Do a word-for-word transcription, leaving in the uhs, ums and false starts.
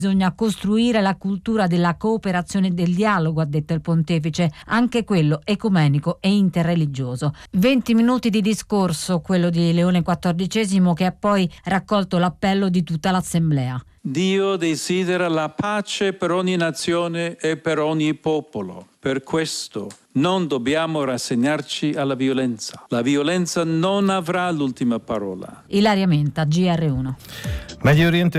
Bisogna costruire la cultura della cooperazione e del dialogo, ha detto il pontefice, anche quello ecumenico e interreligioso. venti minuti di discorso, quello di Leone quattordicesimo, che ha poi raccolto l'appello di tutta l'Assemblea. Dio desidera la pace per ogni nazione e per ogni popolo. Per questo non dobbiamo rassegnarci alla violenza. La violenza non avrà l'ultima parola. Ilaria Menta, G R uno. Medio Oriente